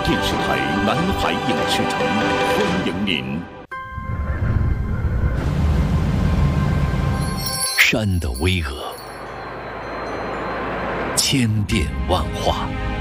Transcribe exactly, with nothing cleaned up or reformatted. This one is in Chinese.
电视台南海影视城欢迎您。山的巍峨，千变万化。